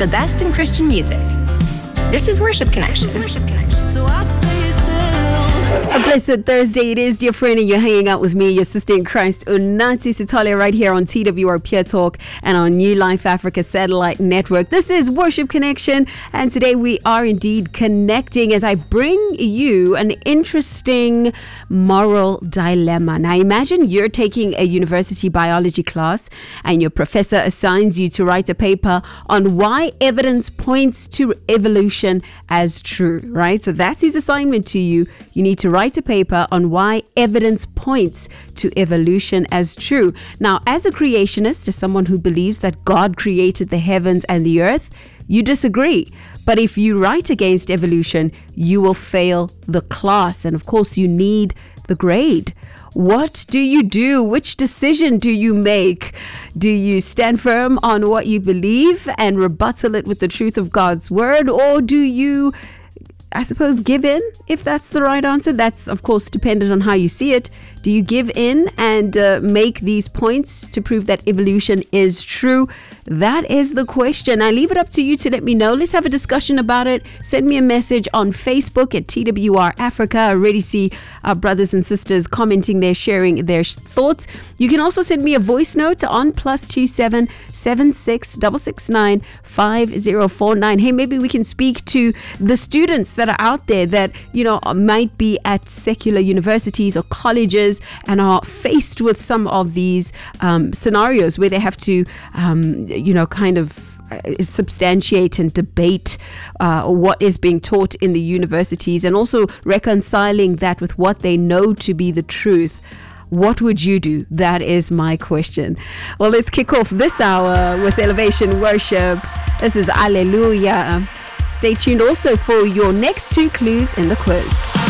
the best in Christian music. This is Worship Connection. So I say still. A blessed Thursday it is, dear friend, and you're hanging out with me, your sister in Christ, Unansi Sitalia, right here on TWR Pure Talk and on New Life Africa Satellite Network. This is Worship Connection, and today we are indeed connecting as I bring you an interesting moral dilemma. Now, imagine you're taking a university biology class and your professor assigns you to write a paper on why evidence points to evolution as true, right? So that's his assignment to you. You need to write a paper on why evidence points to evolution as true. Now, as a creationist, as someone who believes that God created the heavens and the earth, you disagree. But if you write against evolution, you will fail the class. And of course, you need the grade. What do you do? Which decision do you make? Do you stand firm on what you believe and rebuttal it with the truth of God's word? Or do you, I suppose, give in, if that's the right answer? That's, of course, dependent on how you see it. Do you give in and make these points to prove that evolution is true? That is the question. I leave it up to you to let me know. Let's have a discussion about it. Send me a message on Facebook at TWR Africa. I already see our brothers and sisters commenting there, sharing their thoughts. You can also send me a voice note on +27 76 669 5049. Hey, maybe we can speak to the students that are out there that, you know, might be at secular universities or colleges and are faced with some of these scenarios where they have to, kind of substantiate and debate what is being taught in the universities, and also reconciling that with what they know to be the truth. What would you do? That is my question. Well, let's kick off this hour with Elevation Worship. This is Alleluia. Stay tuned also for your next two clues in the quiz.